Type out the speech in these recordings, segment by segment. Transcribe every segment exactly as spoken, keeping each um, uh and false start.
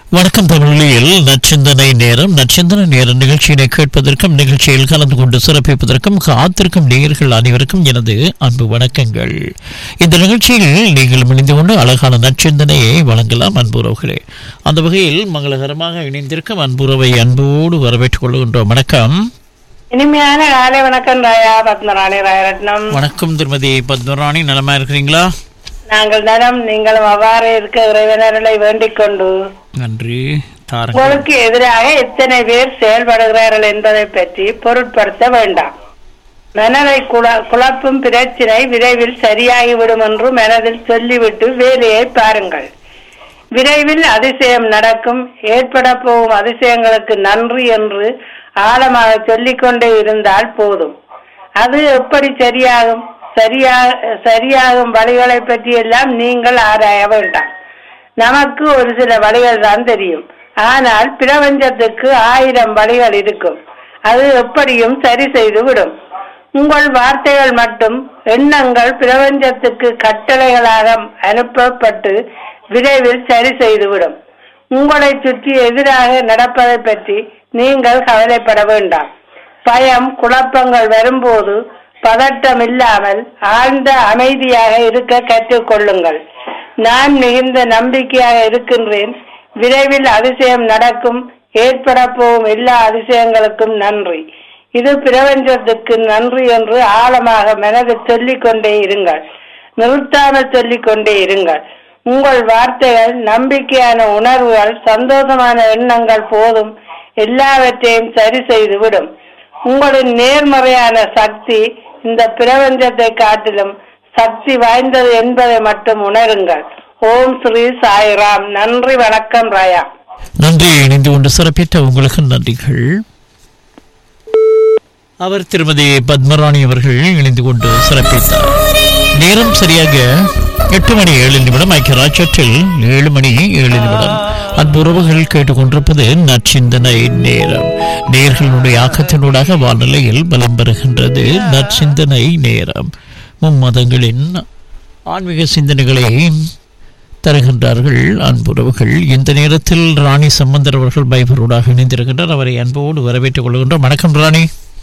வணக்கம் தமிழில் நச்சிந்தனை நேரம். நச்சிந்தனை நேர நிகழ்ச்சியினை கேட்பதற்கும் நிகழ்ச்சியில் கலந்து கொண்டு சிறப்பிப்பதற்கும் காத்திருக்கும் நேயர்கள் அனைவருக்கும் எனது அன்பு வணக்கங்கள். இந்த நிகழ்ச்சியில் நீங்கள் இணைந்து கொண்டு அழகான நச்சிந்தனையை வழங்கலாம் அன்புறவுகளே. அந்த வகையில் மங்களகரமாக இணைந்திருக்கும் அன்புறவை அன்போடு வரவேற்றுக் கொள்கின்றோம். வணக்கம். இனிமையான காலை வணக்கம் ராயா. பத்மராணி ராயரட்னம். வணக்கம் திருமதி பத்மராணி, நலமா இருக்கிறீங்களா? நாங்கள் நலம், நீங்களும் அவ்வாறு இருக்க இறைவனர்களை வேண்டிக் கொண்டு நன்றி. உங்களுக்கு எதிராக எத்தனை பேர் செயல்படுகிறார்கள் என்பதை பற்றி பொருட்படுத்த வேண்டாம். மனதை குழப்பும் பிரச்சினை விரைவில் சரியாகிவிடும் என்று மனதில் சொல்லிவிட்டு வேலையை பாருங்கள். விரைவில் அதிசயம் நடக்கும். ஏற்பட போகும் அதிசயங்களுக்கு நன்றி என்று ஆழமாக சொல்லிக்கொண்டே இருந்தால் போதும். அது எப்படி சரியாகும்? சரியா சரியாகும் வழிகளை பற்றி எல்லாம் நீங்கள் ஆராய வேண்டாம். நமக்கு ஒரு சில வழிகள் தான் தெரியும். ஆனால் பிரபஞ்சத்துக்கு ஆயிரம் வழிகள் இருக்கும். அது எப்படியும் சரி செய்து விடும். உங்கள் வார்த்தைகள் மட்டும் எண்ணங்கள் பிரபஞ்சத்துக்கு கட்டளைகளாக அனுப்பப்பட்டு விரைவில் சரி செய்துவிடும். உங்களை சுற்றி எதிராக நடப்பதை பற்றி நீங்கள் கவலைப்பட வேண்டாம். பயம், குழப்பங்கள் வரும்போது பதட்டம் இல்லாமல் ஆழ்ந்த அமைதியாக இருக்க கற்றுக்கொள்ளுங்கள். நான் மிகுந்த நம்பிக்கையாக இருக்கின்றேன். விரைவில் அதிசயம் நடக்கும். ஏற்பட போகும் எல்லா அதிசயங்களுக்கும் நன்றி. இது பிரபஞ்சத்துக்கு நன்றி என்று ஆழமாக மனதில் சொல்லிக் கொண்டே இருங்கள். நிறுத்தாமல் சொல்லிக் கொண்டே இருங்கள். உங்கள் வார்த்தைகள், நம்பிக்கையான உணர்வுகள், சந்தோஷமான எண்ணங்கள் போதும் எல்லாவற்றையும் சரி செய்துவிடும். உங்களின் நேர்மறையான சக்தி இந்த பிரபஞ்சத்தை காட்டிலும் சக்தி வாய்ந்தது என்பதை மட்டும் உணருங்கள். ஓம் ஸ்ரீ சாய்ராம். நன்றி, வணக்கம் ராயா. நன்றி. இணைந்து கொண்டு சிறப்பித்த உங்களுக்கு நன்றிகள். அவர் திருமதி பத்மராணி அவர்கள் இணைந்து கொண்டு சிறப்பித்தார். நேரம் சரியாக எட்டு மணி ஏழு நிமிடம். ஐக்கியராட்சத்தில் ஏழு மணி ஏழு நிமிடம். அன்புறவுகள் கேட்டுக்கொண்டிருப்பது நற்சிந்தனை நேரம். நேர்களுடைய ஆக்கத்தினூடாக வானிலையில் பலம் பெறுகின்றது நற்சிந்தனை நேரம். மும்மதங்களின் ஆன்மீக சிந்தனைகளை தருகின்றார்கள் அன்புறவுகள். இந்த நேரத்தில் ராணி சம்பந்தர் அவர்கள் பைபரோடாக இணைந்திருக்கின்றார். அவரை அன்போடு வரவேற்றுக் கொள்கின்றோம். வணக்கம் ராணி.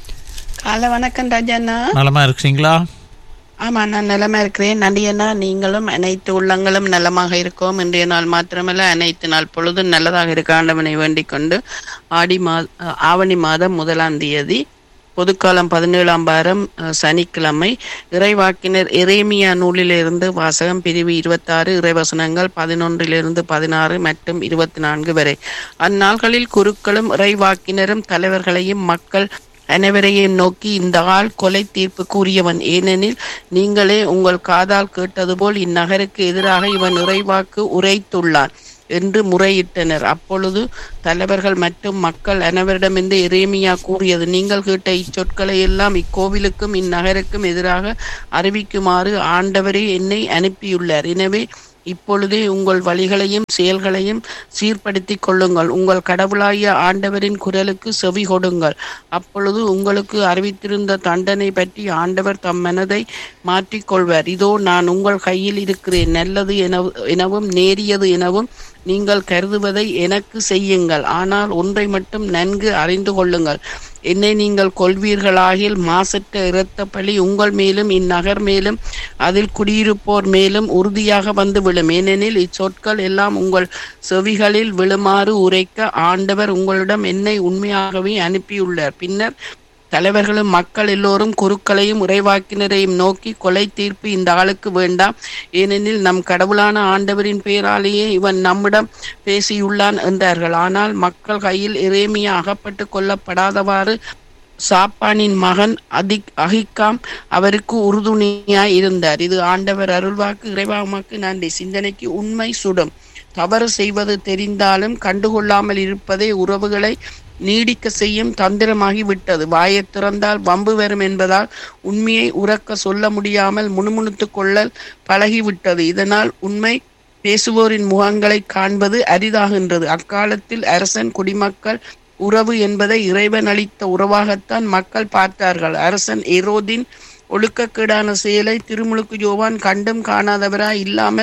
காலை வணக்கம் ராஜண்ணா. நலமா இருக்கிறீங்களா? ஆமா, நான் நலமா இருக்கிறேன். நன்றியண்ணா. நீங்களும் அனைத்து உள்ளங்களும் நலமாக இருக்கோம். இன்றைய நாள் மாத்திரமல்ல, அனைத்து நாள் பொழுதும் நல்லதாக இருக்க ஆண்டவனை வேண்டிக் கொண்டு ஆடி மா ஆவணி மாதம் முதலாம் தேதி பொதுக்காலம் பதினேழாம் வாரம் சனிக்கிழமை இறைவாக்கினர் எரேமியா நூலிலிருந்து வாசகம். பிரிவு இருபத்தி ஆறு, இறைவசனங்கள் பதினொன்றிலிருந்து பதினாறு மற்றும் இருபத்தி நான்கு வரை. அந்நாள்களில் குருக்களும் இறைவாக்கினரும் தலைவர்களையும் மக்கள் அனைவரையும் நோக்கி, இந்த ஆள் கொலை தீர்ப்பு கூறியவன். ஏனெனில் நீங்களே உங்கள் காதால் கேட்டது போல் இந்நகருக்கு எதிராக இவன் இறைவாக்கு உரைத்துள்ளான் என்று முறையிட்டனர். அப்பொழுது தலைவர்கள் மற்றும் மக்கள் அனைவரிடமிருந்து எரேமியா கூறியது, நீங்கள் கேட்ட இச்சொற்களை எல்லாம் இக்கோவிலுக்கும் இந்நகருக்கும் எதிராக அறிவிக்குமாறு ஆண்டவரே என்னை அனுப்பியுள்ளார். எனவே இப்பொழுதே உங்கள் வழிகளையும் செயல்களையும் சீர்படுத்திக் கொள்ளுங்கள். உங்கள் கடவுளாகிய ஆண்டவரின் குரலுக்கு செவி கொடுங்கள். அப்பொழுது உங்களுக்கு அறிவித்திருந்த தண்டனை பற்றி ஆண்டவர் தம் மனதை மாற்றிக்கொள்வார். இதோ நான் உங்கள் கையில் இருக்கிறேன். நல்லது எனவும் நேரியது எனவும் நீங்கள் கருதுவதை எனக்கு செய்யுங்கள். ஆனால் ஒன்றை மட்டும் நன்கு அறிந்து கொள்ளுங்கள். என்னை நீங்கள் கொள்வீர்களாகில் மாசற்ற இரத்த பழி உங்கள் மேலும் இந்நகர் மேலும் அதில் குடியிருப்போர் மேலும் உறுதியாக வந்து விழும். ஏனெனில் இச்சொற்கள் எல்லாம் உங்கள் செவிகளில் விழுமாறு உரைக்க ஆண்டவர் உங்களிடம் என்னை உண்மையாகவே அனுப்பியுள்ளார். பின்னர் தலைவர்களும் மக்கள் எல்லோரும் குருக்களையும் இறைவாக்கினரையும் நோக்கி, கொலை தீர்ப்பு இந்த ஆளுக்கு வேண்டாம். ஏனெனில் நம் கடவுளான ஆண்டவரின் பெயராலேயே இவன் நம்மிடம் பேசியுள்ளான் என்றார்கள். ஆனால் மக்கள் கையில் எரேமியா அகப்பட்டு கொல்லப்படாதவாறு சாப்பானின் மகன் அதிக் அகிக்காம் அவருக்கு உறுதுணையாய் இருந்தார். இது ஆண்டவர் அருள்வாக்கு. இறைவாக்கு நன்றி. சிந்தனைக்கு உண்மை சுடும். தவறு செய்வது தெரிந்தாலும் கண்டுகொள்ளாமல் இருப்பதே உறவுகளை நீடிக்க செய்யும் தந்திரமாகி விட்டது. வாயை திறந்தால் வம்பு வரும் என்பதால் உண்மையை உறக்க சொல்ல முடியாமல் முணுமுணுத்து கொள்ளல் பழகிவிட்டது. இதனால் உண்மை பேசுவோரின் முகங்களை காண்பது அரிதாகின்றது. அக்காலத்தில் அரசன் குடிமக்கள் உறவு என்பதை இறைவன் அளித்த உறவாகத்தான் மக்கள் பார்த்தார்கள். அரசன் ஏரோதின் ஒழுக்கக்கேடான செயலை திருமுழுக்கு யோவான் கண்டும் காணாதவராய் இல்லாமல்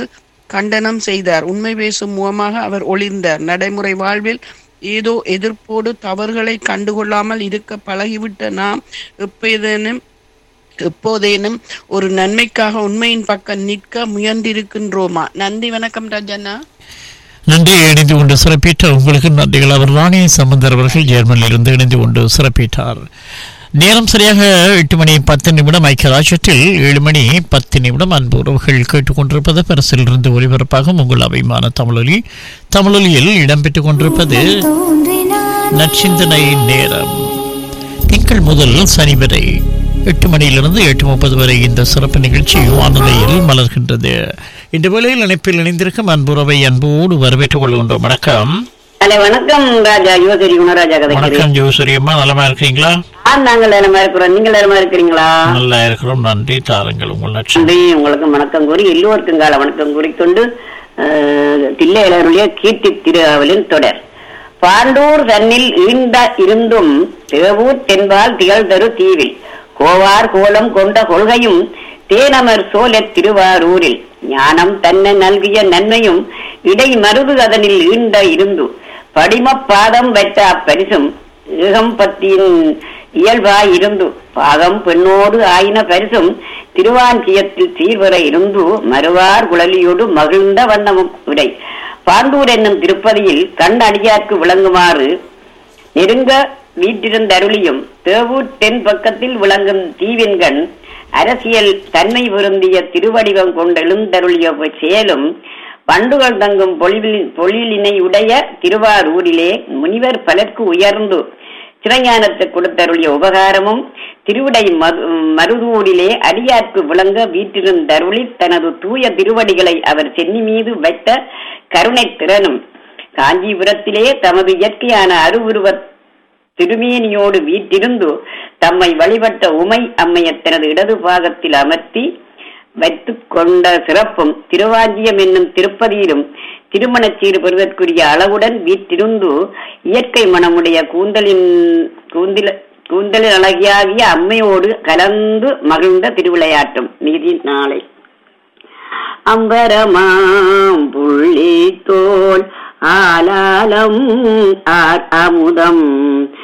கண்டனம் செய்தார். உண்மை பேசும் முகமாக அவர் ஒளிர்ந்தார். நடைமுறை வாழ்வில் ஏதோ எதிர்ப்போடு தவறுகளை கண்டுகொள்ளாமல் இருக்க பழகிவிட்ட நாம் எப்போதேனும் எப்போதேனும் ஒரு நன்மைக்காக உண்மையின் பக்கம் நிற்க முயன்றிருக்கின்றோமா? நன்றி, வணக்கம் ராஜண்ணா. நன்றி. இணைந்து கொண்டு சிறப்பிட்ட உங்களுக்கு நன்றிகள். அவர் ராணி சம்பந்தர் அவர்கள் ஜெர்மனியில் இருந்து இணைந்து கொண்டு சிறப்பித்தார். நேரம் சரியாக எட்டு மணி பத்து நிமிடம். ஐக்கிய ராஜ்யத்தில் ஏழு மணி பத்து நிமிடம். அன்பு உறவுகள் கேட்டுக்கொண்டிருப்பது பரிசில் இருந்து ஒலிபரப்பாகும் உங்கள் அபிமான தமிழொலி. தமிழொலியில் இடம்பெற்றுக் கொண்டிருப்பது நற்சிந்தனை நேரம். திங்கள் முதல் சனி வரை எட்டு மணியிலிருந்து எட்டு முப்பது வரை இந்த சிறப்பு நிகழ்ச்சி வானொலியில் மலர்கின்றது. இந்த வேளையில் இணைப்பில் இணைந்திருக்கும் அன்புறவை அன்போடு வரவேற்றுக் கொள்கின்றோம். வணக்கம். வணக்கம் ராஜா. யுவசரி குணராஜா கதை. வணக்கம் யுவசரி அம்மா, நலமா இருக்கீங்களா? நாங்கள் நலமா இருக்கிறோம். நீங்கள் நலமா இருக்கிறீங்களா? நல்லா இருக்கிறோம். நன்றி. தாருங்கள் உங்கள் நன்றி. உங்களுக்கு வணக்கம் கூறி எல்லோருக்கும் கால வணக்கம் கூறிக்கொண்டு தில்லையருடைய கீர்த்தி திருவாவலின் தொடர். பாண்டூர் தன்னில் ஈண்ட இருந்தும் தேவூர் தென்பால் திகழ் தரு தீவில் கோவார் கோலம் கொண்ட கொள்கையும் தேனமர் சோழ திருவாரூரில் ஞானம் தன்னை நல்கிய நன்மையும் இடை மருது அதனில் ஈண்ட இருந்து படிம பாதம் வைத்த அப்பரிசும் ஏகம்பத்தியின் இயல்பாய் இருந்து பாகம் பெண்ணோடு ஆயின பரிசும் திருவாஞ்சியத்தில் சீர்வர இருந்து மறுவார் குழலியோடு மகிழ்ந்த வண்ணமும் விடை. பாண்டூர் என்னும் திருப்பதியில் கண் அடியார்க்கு விளங்குமாறு நெருங்க வீட்டிருந்தருளியும் தேவூர் தென் பக்கத்தில் விளங்கும் தீவின்கண் அரசியல் தன்மை பொருந்திய திருவடிவம் கொண்ட எழுந்தருளிய செயலும் பண்டுகள் தங்கும் பொழிவில் பொழிலினை உடைய திருவாரூரிலே முனிவர் பலர்க்கு உயர்ந்து சிவஞானத்தை கொடுத்தருளிய உபகாரமும் திருவிடை மருதூரிலே அடியார்க்கு விளங்க வீட்டிருந்தருளி தனது தூய திருவடிகளை அவர் சென்னி மீது வைத்த கருணை திறனும் காஞ்சிபுரத்திலே தமது இயற்கையான அருவுருவ திருமேனியோடு வீட்டிருந்து தம்மை வழிபட்ட உமை அம்மைய தனது இடது பாகத்தில் அமர்த்தி வைத்து கொண்ட சிறப்பும் திருவாஞ்சியம் என்னும் திருப்பதியிலும் திருமணச் சீர் பெறுவதற்குரிய அளவுடன் வீட்டிருந்து இயற்கை மனமுடைய கூந்தலின் கூந்தில கூந்தலின் அழகியாகிய அம்மையோடு கலந்து மகிழ்ந்த திருவிளையாட்டும் மீதி நாளை. அம்பரமாம் புள்ளி தோல் ஆலாலம் ஆர் அமுதம்